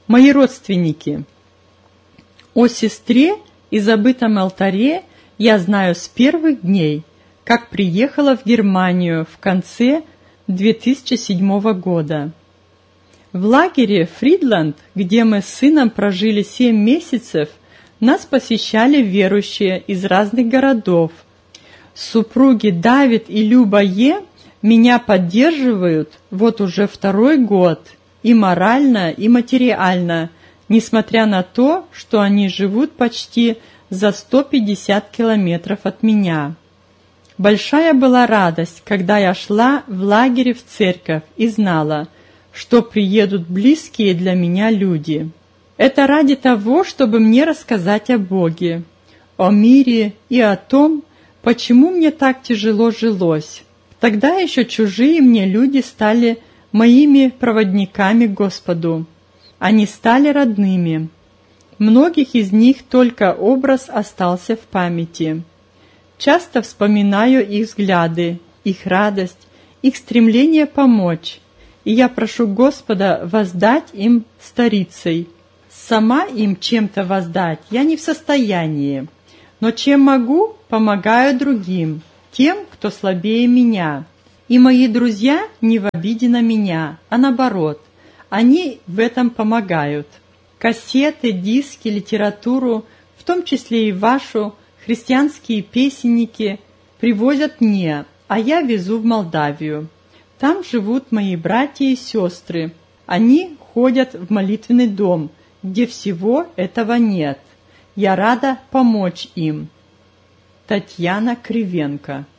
Мои родственники. О сестре и забытом алтаре я знаю с первых дней, как приехала в Германию в конце 2007 года. В лагере Фридланд, где мы с сыном прожили 7 месяцев, нас посещали верующие из разных городов. Супруги Давид и Люба Е. меня поддерживают вот уже 2-й год, и морально, и материально, несмотря на то, что они живут почти за 150 километров от меня. Большая была радость, когда я шла в лагере в церковь и знала, что приедут близкие для меня люди. Это ради того, чтобы мне рассказать о Боге, о мире и о том, почему мне так тяжело жилось. Тогда еще чужие мне люди стали моими проводниками к Господу. Они стали родными. Многих из них только образ остался в памяти. Часто вспоминаю их взгляды, их радость, их стремление помочь, и я прошу Господа воздать им старицей. Сама им чем-то воздать я не в состоянии, но чем могу, помогаю другим, тем, кто слабее меня. И мои друзья не в обиде на меня, а наоборот, они в этом помогают. Кассеты, диски, литературу, в том числе и вашу, христианские песенники, привозят мне, а я везу в Молдавию. Там живут мои братья и сестры. Они ходят в молитвенный дом, где всего этого нет. Я рада помочь им. Татьяна Кривенко.